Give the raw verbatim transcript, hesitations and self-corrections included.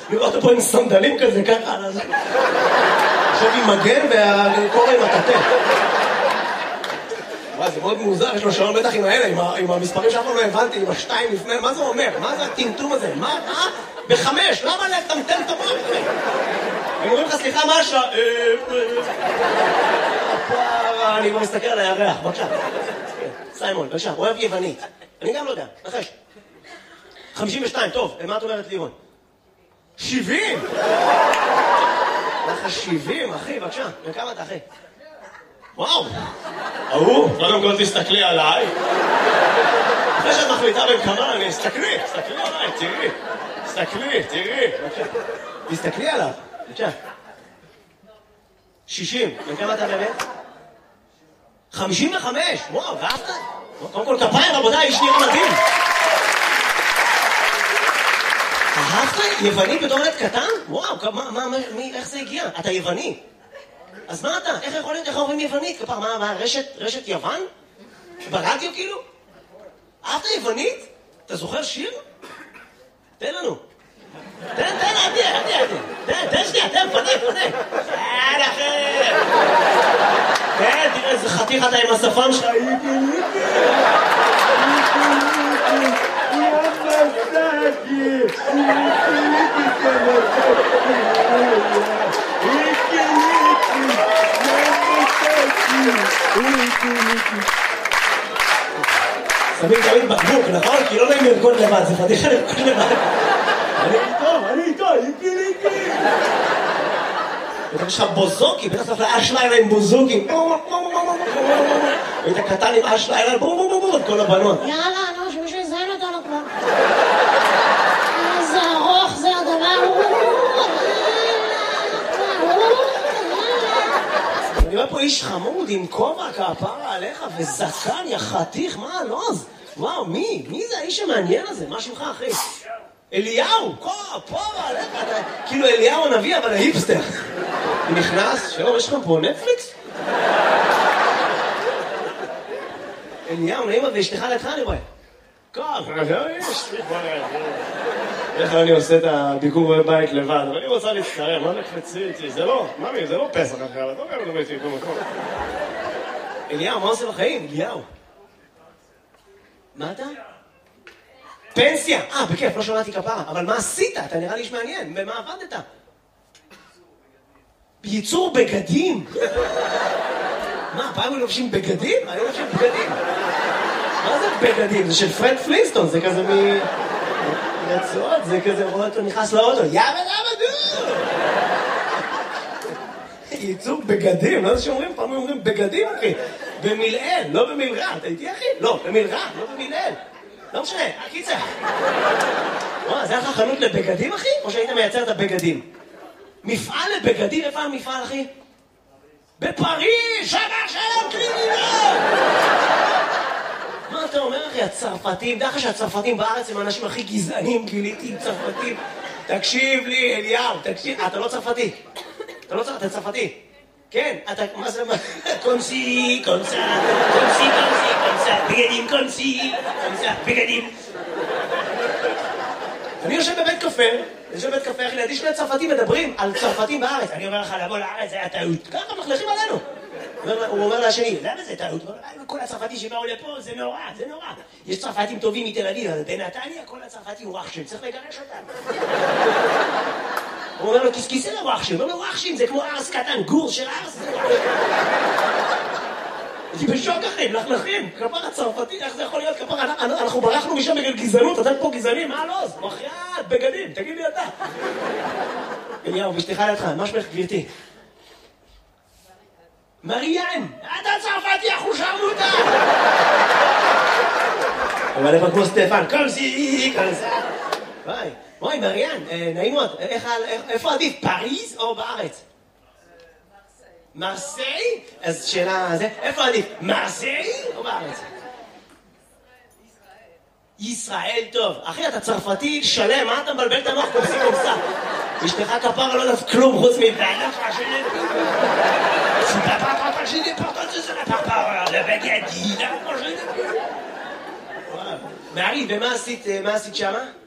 לראות אותו פה עם סנדלים כזה, ככה על הזה. עכשיו עם מגן והקורא עם הקטן. וואי, זה מאוד מוזר, יש לו שעון בטח עם האלה, עם המספרים שאף פעם לא הבנתי, עם השתיים לפני, מה זה אומר? מה זה הטמטום הזה? מה? מה? בחמש, למה לטמטם את המוח? הם אומרים לך, סליחה, מה השעה? אני כבר מסתכל על הירח, בבקשה. סיימון, בבקשה, אוהב יוונית. אני גם לא יודע, נחש. חמישים ושתיים, טוב, מה את אומרת לירון? שבעים! לך שבעים, אחי, בבקשה. וכמה אתה, אחי? וואו! אהו, קודם כל תסתכלי עליי. אחרי שאת מחליטה בין כמה, אני אסתכלי, תסתכלי עליי, תראי. תסתכלי, תראי. בבקשה. תסתכלי עליו, בבקשה. שישים, וכמה אתה באמת? חמישים וחמש! וואו, ואהבת? קודם כל כפיים, רבותיי, איש נראה מדהים. אהבת? יווני בתור ילד קטן? וואו, מה, מה, מי, איך זה הגיע? אתה יווני. אז מה אתה? איך יכול להיות? איך אומרים יוונית? כפר, מה, מה, רשת, רשת יוון? ברדיו כאילו? אהבת יוונית? אתה זוכר שיר? תן לנו. תן, תן, עדי, עדי, עדי. תן, תן שנייה, תן, פנק, פנק. תן, אחי. תן, תראה איזה חתיך אתה עם השפם שלך. שמים תמיד בקבוק, נכון? כי לא נעים לרקוד לבד, זה פדיחה לרקוד לבד. אני איתו, אני איתו, איקי ליקי. יש לך בוזוקי, בטח צריך לאש לילה עם בוזוקי. היית קטן עם אש לילה, בואו בואו בואו, כל הבנות. יאללה, נו, שמישהו יזיין אותנו כבר. איזה ארוך זה הדבר. אני רואה פה איש חמוד עם כובע כפרה עליך וזקן, יא חתיך, מה הלוז? וואו, מי? מי זה האיש המעניין הזה? מה שמך, אחי? אליהו! כפרה עליך, כאילו אליהו הנביא, אבל ההיפסטר. נכנס, שלום, יש לכם פה נטפליקס? אליהו, נעימה ואשתך לידך אני רואה. כפרה, יש לי כבר... איך אני עושה את הביקור בבית לבד, אבל אני רוצה להצטרם, מה נקפצי איתי? זה לא, ממי, זה לא פסח אחרי, אבל לא גם לא הייתי במקום. אליהו, מה עושה בחיים? אליהו. מה אתה? פנסיה! אה, בכיף, לא שמעתי כפרה, אבל מה עשית? אתה נראה לי איש מעניין, במה עבדת? ייצור בגדים? מה, פעם היו לובשים בגדים? היו לובשים בגדים. מה זה בגדים? זה של פרד פלינסטון, זה כזה מ... רצועות, זה כזה, רואה אותו נכנס לאוטו, יאבא למה דו! ייצוג בגדים, לא זה שאומרים, פעם אומרים בגדים, אחי. במילאל, לא במילרע, אתה איתי, אחי? לא, במילרע, לא במילאל. לא משנה, הקיצה. וואו, זה היה לך חנות לבגדים, אחי? או שהיית מייצר את הבגדים? מפעל לבגדים, איפה המפעל, אחי? בפריז, שמה שלום קלינינה! מה אתה אומר, אחי? הצרפתים, דרך שהצרפתים בארץ הם האנשים הכי גזענים, גיליתי עם צרפתים. תקשיב לי, אליהו, תקשיב, אתה לא צרפתי. אתה לא צרפתי, אתה צרפתי. כן, אתה, מה זה, קונסי, קונסה, קונסי, קונסי, קונסה, בגדים, קונסי, קונסה, בגדים. אני יושב בבית קפה, אני יושב בבית קפה, אחי, לידי שני צרפתים מדברים על צרפתים בארץ. אני אומר לך, לבוא לארץ, זה היה טעות. ככה מחלכים עלינו. הוא אומר לשני, למה זה טעות? כל הצרפתי שבאו לפה, זה נורא, זה נורא. יש צרפתים טובים מתל אביב, אבל בנתניה כל הצרפתי הוא רחשן, צריך לגרש אותם. הוא אומר לו, כיסכיסי לו רחשן, הוא אומר לו, רחשן, זה כמו ארס קטן, גור של ארס, זה רחשן. אני בשוק אחי, מלכלכים, כפר הצרפתי, איך זה יכול להיות? כפר, אנחנו ברחנו משם בגלל גזענות, אתם פה גזענים, מה לא? מחייאת, בגדים, תגיד לי אתה. אליהו, בשתיך לידך, מה שמך גבירתי? מריאן, אתה צרפתי, אנחנו שרמוטה! אבל איפה כמו סטפן, קומסי, קומסה. וואי, וואי, מריאן, נעים מאוד, איפה עדיף, פריז או בארץ? מרסיי? אז שאלה, איפה עדיף, מרסיי או בארץ? ישראל, טוב. אחי, אתה צרפתי שלם, מה אתה מבלבל את המוח קומסי קומסה? אשתך כפרה לא יודעת כלום חוץ מבעלה פרשנית. C'est pas pas pas j'ai des portes de la papa le baguette il a mangé. Voilà. Mais arrive, מה עשית, מה עשית שמה?